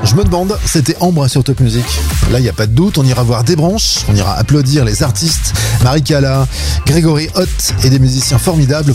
Je me demande, c'était Ambre sur Top Music. Là, il n'y a pas de doute, on ira voir des branches, on ira applaudir les artistes, Marie Cala, Grégory Hott et des musiciens formidables